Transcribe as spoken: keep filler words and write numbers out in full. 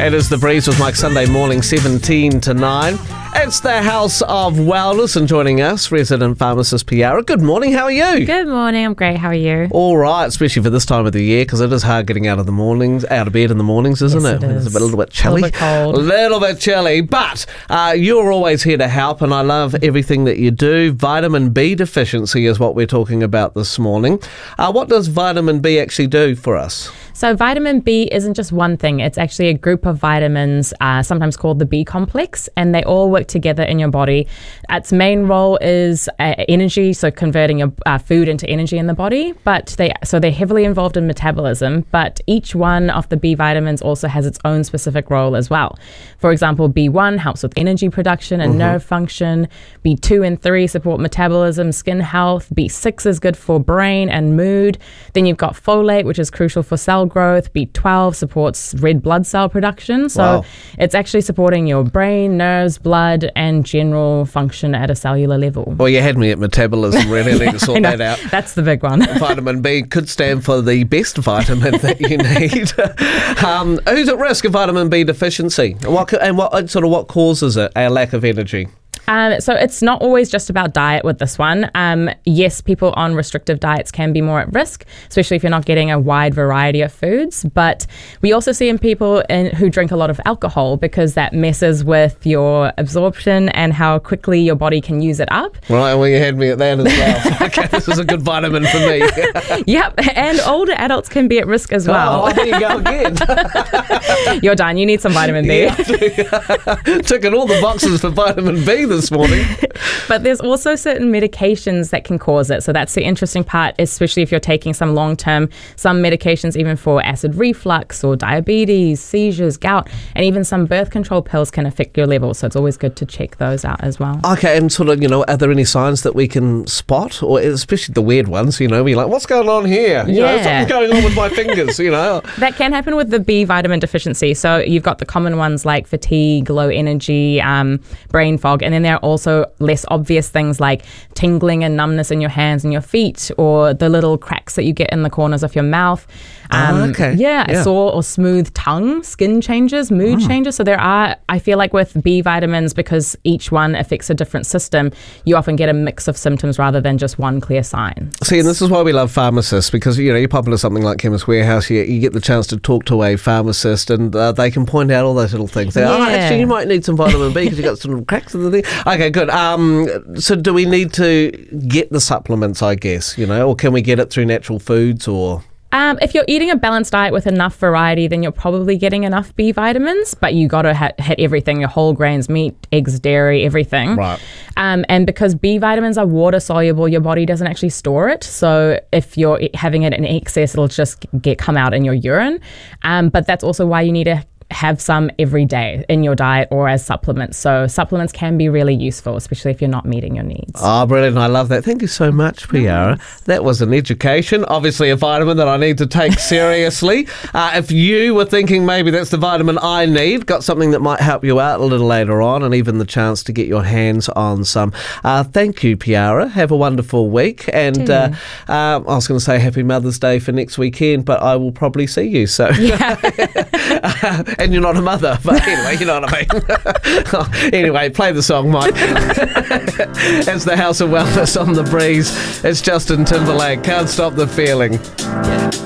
It is The Breeze with Mike, Sunday morning, seventeen to nine. It's the House of Wellness, and joining us, resident pharmacist Piara. Good morning, how are you? Good morning, I'm great, how are you? All right, especially for this time of the year, because it is hard getting out of the mornings, out of bed in the mornings, isn't yes, it? it is. It's a, bit, a little bit chilly. A little bit cold. A little bit chilly, but uh, you're always here to help, and I love everything that you do. Vitamin B deficiency is what we're talking about this morning. Uh, what does vitamin B actually do for us? So vitamin B isn't just one thing. It's actually a group of vitamins, uh, sometimes called the B complex, and they all work together in your body. Its main role is uh, energy, so converting your uh, food into energy in the body. But they so they're heavily involved in metabolism. But each one of the B vitamins also has its own specific role as well. For example, B one helps with energy production and mm-hmm. nerve function. B two and three support metabolism, skin health. B six is good for brain and mood. Then you've got folate, which is crucial for cell growth. B twelve supports red blood cell production. So wow. it's actually supporting your brain, nerves, blood, and general function at a cellular level. Well, you had me at metabolism, really. I need to sort that out. That's the big one. Vitamin B could stand for the best vitamin that you need. um, who's at risk of vitamin B deficiency? What, and what sort of what causes it? A lack of energy? Um, so it's not always just about diet with this one. Um, yes, people on restrictive diets can be more at risk, especially if you're not getting a wide variety of foods. But we also see in people in, who drink a lot of alcohol, because that messes with your absorption and how quickly your body can use it up. Right, well, you had me at that as well. Okay, this is a good vitamin for me. Yep, and older adults can be at risk as well. Oh, there you go again. You're done. You need some vitamin B. Yeah, ticking all the boxes for vitamin B this morning. But there's also certain medications that can cause it. So that's the interesting part, especially if you're taking some long-term, some medications even for acid reflux or diabetes, seizures, gout, and even some birth control pills can affect your levels. So it's always good to check those out as well. Okay, and sort of, you know, are there any signs that we can spot? Or especially the weird ones, you know, we're like, what's going on here? You yeah. know, something's going on with my fingers, you know. That can happen with the B vitamin deficiency. So you've got the common ones like fatigue, low energy, um, brain fog, and then there are also less obvious things like tingling and numbness in your hands and your feet, or the little cracks that you get in the corners of your mouth. Um, oh, okay. Yeah, yeah. a sore or smooth tongue, skin changes, mood oh. changes. So there are, I feel like with B vitamins, because each one affects a different system, you often get a mix of symptoms rather than just one clear sign. See, and this is why we love pharmacists, because, you know, you pop into something like Chemist Warehouse, you, you get the chance to talk to a pharmacist, and uh, they can point out all those little things. They yeah. oh, actually, you might need some vitamin B because you got some cracks in the thing. Okay, good. Um, so do we need to get the supplements, I guess, you know, or can we get it through natural foods or... Um, if you're eating a balanced diet with enough variety, then you're probably getting enough B vitamins, but you got to ha- hit everything, your whole grains, meat, eggs, dairy, everything. Right. Um, and because B vitamins are water soluble, your body doesn't actually store it. So if you're having it in excess, it'll just get come out in your urine. Um, but that's also why you need to have some every day in your diet or as supplements. So supplements can be really useful, especially if you're not meeting your needs. Oh, brilliant. I love that. Thank you so much, Piara. Nice. That was an education. Obviously a vitamin that I need to take seriously. Uh, if you were thinking maybe that's the vitamin I need, got something that might help you out a little later on, and even the chance to get your hands on some. Uh, thank you, Piara. Have a wonderful week. And uh, uh, I was going to say Happy Mother's Day for next weekend, but I will probably see you. So. Yeah. uh, and you're not a mother, but anyway, you know what I mean. Anyway, play the song, Mike. It's the House of Wellness on The Breeze. It's Justin Timberlake. Can't Stop the Feeling. Yeah.